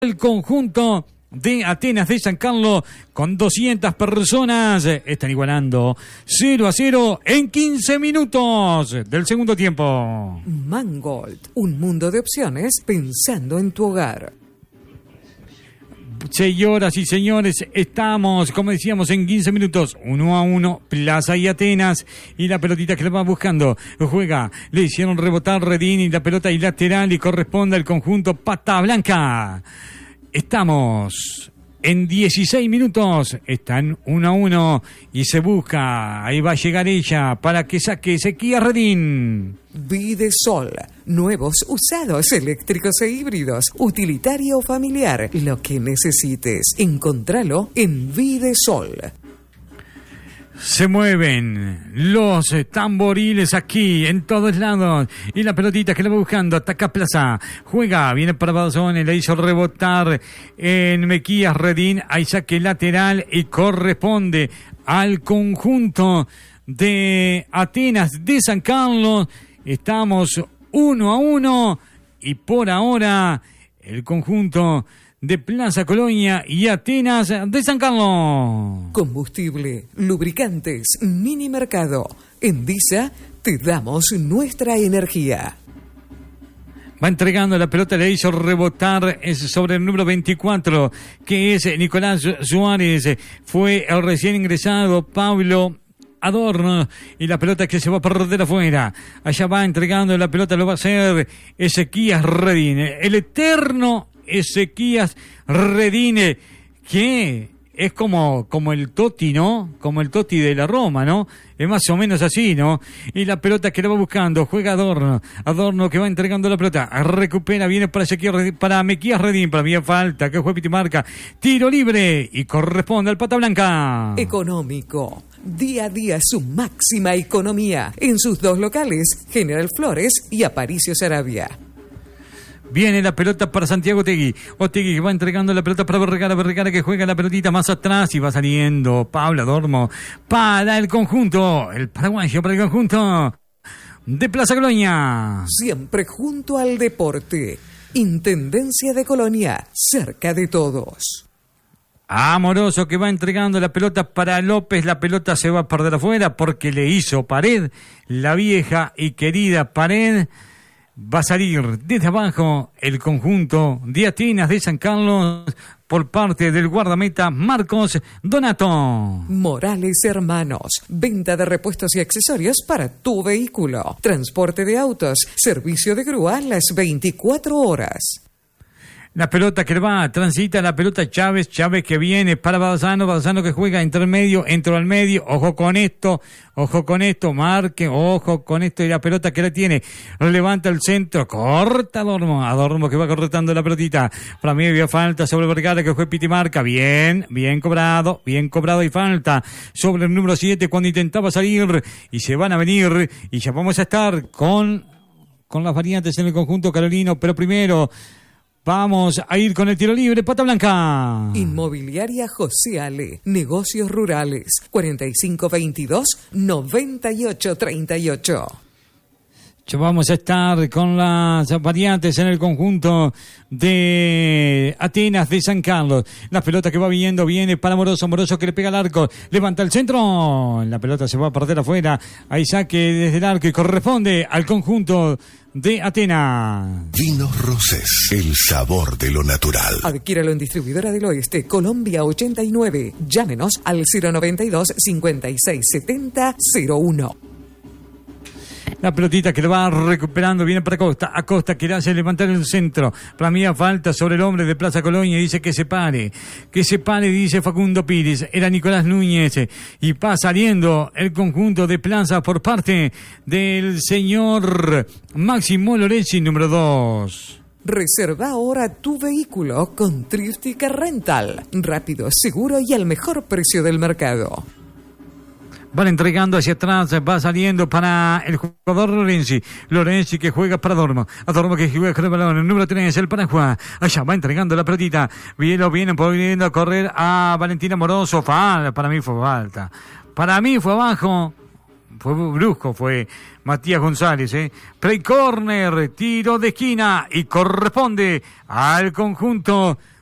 el conjunto de Atenas de San Carlos con 200 personas. Están igualando 0-0 en 15 minutos del segundo tiempo. Mangold, un mundo de opciones pensando en tu hogar. Señoras y señores, estamos, como decíamos, en 15 minutos, 1-1, Plaza y Atenas, y la pelotita que la va buscando, juega, le hicieron rebotar Redín y la pelota y lateral y corresponde al conjunto Pata Blanca. Estamos en 16 minutos, están 1-1 y se busca, ahí va a llegar ella para que saque Sequía Redín. Videsol, nuevos, usados, eléctricos e híbridos, utilitario o familiar, lo que necesites, encontralo en Videsol. Se mueven los tamboriles aquí, en todos lados. Y la pelotita que la va buscando, ataca Plaza. Juega, viene para Badazone, le hizo rebotar en Mequías Redín. Hay saque lateral y corresponde al conjunto de Atenas de San Carlos. Estamos 1-1 y por ahora el conjunto de Plaza Colonia y Atenas de San Carlos. Combustible, lubricantes, mini mercado. En Visa te damos nuestra energía. Va entregando la pelota, le hizo rebotar sobre el número 24, que es Nicolás Suárez. Fue el recién ingresado Pablo Adorno, y la pelota que se va a perder afuera. Allá va entregando la pelota, lo va a hacer Ezequías Redín, el eterno Ezequías Redín, que es como el Totti, ¿no? Como el Totti de la Roma, ¿no? Es más o menos así, ¿no? Y la pelota que la va buscando, juega Adorno que va entregando la pelota, recupera, viene para Ezequías Redín, para Mequías Redín, para mí falta, que juega Pitimarca, tiro libre y corresponde al Pata Blanca. Económico. Día a día su máxima economía en sus dos locales, General Flores y Aparicio Saravia. Viene la pelota para Santiago Otegui que va entregando la pelota para Vergara que juega la pelotita más atrás y va saliendo Pablo Adorno para el conjunto, el paraguayo para el conjunto de Plaza Colonia. Siempre junto al deporte. Intendencia de Colonia, cerca de todos. Amoroso que va entregando la pelota para López, la pelota se va a perder afuera porque le hizo pared, la vieja y querida pared. Va a salir desde abajo el conjunto de Atenas de San Carlos por parte del guardameta Marcos Donato. Morales Hermanos, venta de repuestos y accesorios para tu vehículo, transporte de autos, servicio de grúa las 24 horas. La pelota que va, transita la pelota Chávez que viene para Balzano que juega intermedio, entró al medio, ojo con esto, marque, ojo con esto y la pelota que la tiene, levanta el centro, corta Adorno que va cortando la pelotita, para mí había falta sobre Vergara que fue Pitimarca, bien cobrado y falta sobre el número 7 cuando intentaba salir y se van a venir y ya vamos a estar con las variantes en el conjunto carolino, pero primero vamos a ir con el tiro libre, Pata Blanca. Inmobiliaria José Ale, negocios rurales, 4522-9838. Ya vamos a estar con las variantes en el conjunto de Atenas de San Carlos. La pelota que va viendo, viene para Moroso que le pega al arco, levanta el centro, la pelota se va a perder afuera, hay saque desde el arco y corresponde al conjunto de Atenas. Vinos Rosés, el sabor de lo natural. Adquiéralo en Distribuidora del Oeste, Colombia 89. Llámenos al 092-5670-01. La pelotita que lo va recuperando, viene para Acosta que le hace levantar el centro. Para mí falta sobre el hombre de Plaza Colonia, dice que se pare, dice Facundo Pires, era Nicolás Núñez, y va saliendo el conjunto de Plaza por parte del señor Máximo Lorenzi, número 2. Reserva ahora tu vehículo con Tríptica Rental, rápido, seguro y al mejor precio del mercado. Van entregando hacia atrás, va saliendo para el jugador Lorenzi que juega para Adorno que juega con el balón, el número 3, el Paraguay, allá va entregando la pelotita, vienen pudiendo a correr a Valentina Moroso, para mí fue falta, para mí fue abajo, fue brusco, fue Matías González, play corner, tiro de esquina y corresponde al conjunto